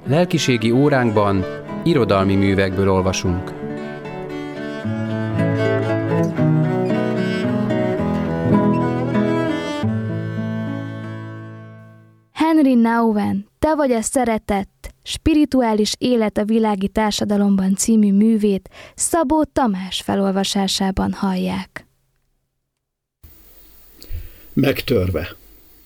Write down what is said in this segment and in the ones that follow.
Lelkiségi óránkban irodalmi művekből olvasunk. Henry Nouwen, Te vagy a szeretet, spirituális élet a világi társadalomban című művét Szabó Tamás felolvasásában hallják. Megtörve.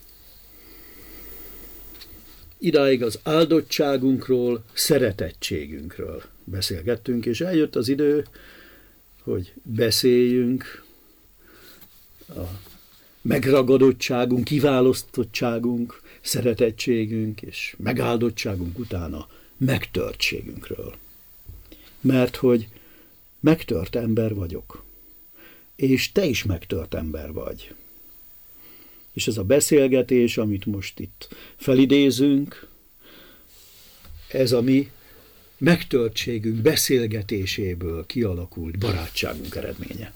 Idáig az áldottságunkról, szeretettségünkről beszélgettünk, és eljött az idő, hogy beszéljünk a megragadottságunk, kiválasztottságunk, szeretettségünk és megáldottságunk után a megtörtségünkről. Mert hogy megtört ember vagyok, és te is megtört ember vagy. És ez a beszélgetés, amit most itt felidézünk, ez a mi megtörtségünk beszélgetéséből kialakult barátságunk eredménye.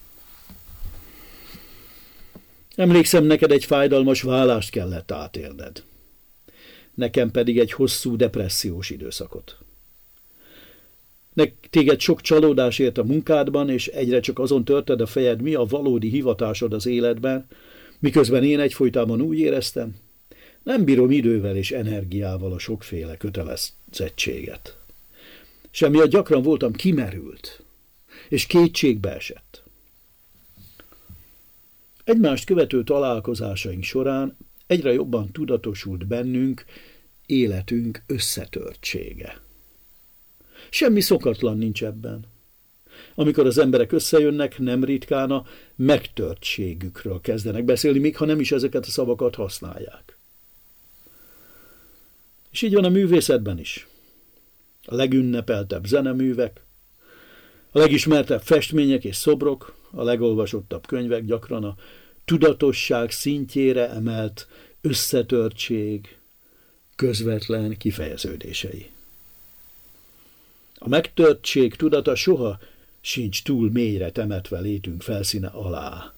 Emlékszem, neked egy fájdalmas vállást kellett átélned. Nekem pedig egy hosszú depressziós időszakot. Téged sok csalódás ért a munkádban, és egyre csak azon törted a fejed, mi a valódi hivatásod az életben, miközben én egyfolytában úgy éreztem, nem bírom idővel és energiával a sokféle kötelezettséget. És emiatt gyakran voltam kimerült, és kétségbe esett. Egymást követő találkozásaink során egyre jobban tudatosult bennünk életünk összetörtsége. Semmi szokatlan nincs ebben. Amikor az emberek összejönnek, nem ritkán a megtörtségükről kezdenek beszélni, még ha nem is ezeket a szavakat használják. És így van a művészetben is. A legünnepeltebb zeneművek, a legismertebb festmények és szobrok, a legolvasottabb könyvek gyakran a tudatosság szintjére emelt összetörtség közvetlen kifejeződései. A megtörtség tudata soha sincs túl mélyre temetve létünk felszíne alá.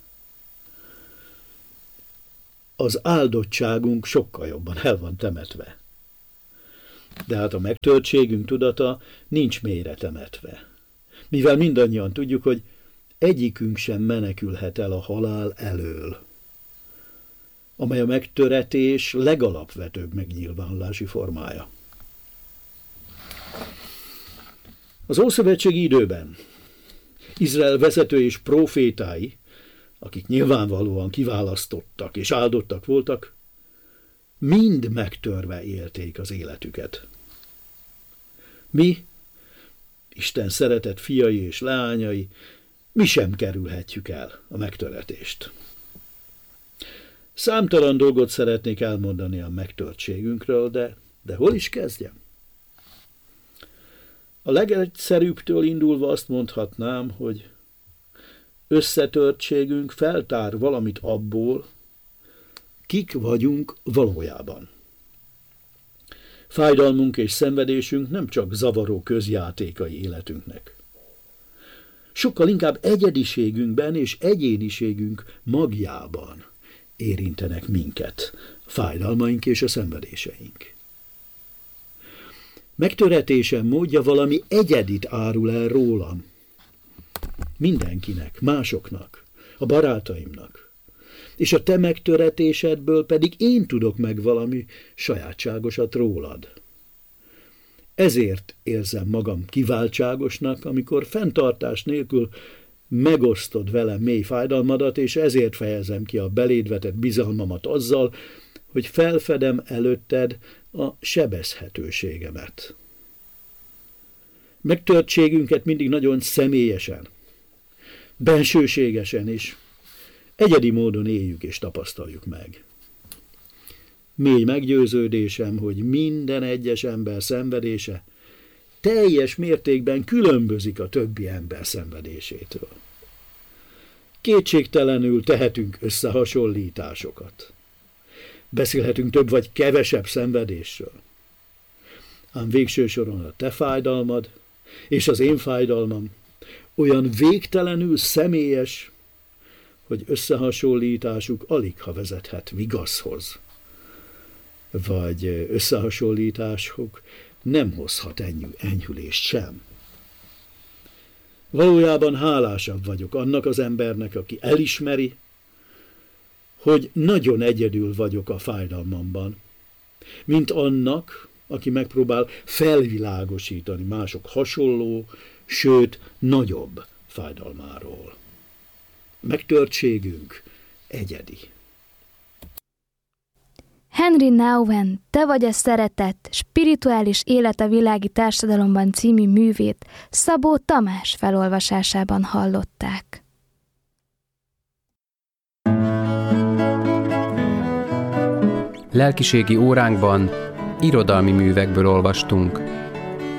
Az áldottságunk sokkal jobban el van temetve. De hát a megtörtségünk tudata nincs mélyre temetve. Mivel mindannyian tudjuk, hogy egyikünk sem menekülhet el a halál elől, amely a megtöretés legalapvetőbb megnyilvánulási formája. Az ószövetségi időben Izrael vezető és prófétái, akik nyilvánvalóan kiválasztottak és áldottak voltak, mind megtörve élték az életüket. Mi, Isten szeretett fiai és leányai, mi sem kerülhetjük el a megtöretést. Számtalan dolgot szeretnék elmondani a megtörtségünkről, de hol is kezdjem? A legegyszerűbbtől indulva azt mondhatnám, hogy összetörtségünk feltár valamit abból, kik vagyunk valójában. Fájdalmunk és szenvedésünk nem csak zavaró közjátékai életünknek. Sokkal inkább egyediségünkben és egyéniségünk magjában érintenek minket, a fájdalmaink és a szenvedéseink. Megtöretésem módja valami egyedit árul el rólam. Mindenkinek, másoknak, a barátaimnak. És a te megtöretésedből pedig én tudok meg valami sajátságosat rólad. Ezért érzem magam kiváltságosnak, amikor fenntartás nélkül megosztod velem mély fájdalmadat, és ezért fejezem ki a beléd vetett bizalmamat azzal, hogy felfedem előtted a sebezhetőségemet. Megtörtségünket mindig nagyon személyesen, bensőségesen és egyedi módon éljük és tapasztaljuk meg. Mély meggyőződésem, hogy minden egyes ember szenvedése teljes mértékben különbözik a többi ember szenvedésétől. Kétségtelenül tehetünk összehasonlításokat. Beszélhetünk több vagy kevesebb szenvedésről. Ám végső soron a te fájdalmad és az én fájdalmam olyan végtelenül személyes, hogy összehasonlításuk aligha vezethet vigaszhoz. Vagy összehasonlításuk nem hozhat enyhülést sem. Valójában hálásabb vagyok annak az embernek, aki elismeri, hogy nagyon egyedül vagyok a fájdalmamban, mint annak, aki megpróbál felvilágosítani mások hasonló, sőt nagyobb fájdalmáról. Megtörtségünk egyedi. Henry Nouwen, Te vagy a szeretet, spirituális élet a világi társadalomban című művét Szabó Tamás felolvasásában hallották. Lelkiségi óránkban irodalmi művekből olvastunk.